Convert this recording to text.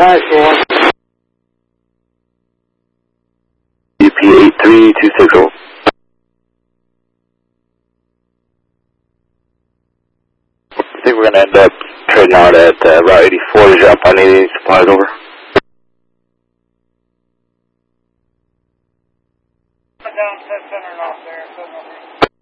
Alright, cool. UP83260. I think we're going to end up trading out at Route 84 to drop on any supplies over. Down 10 center off there.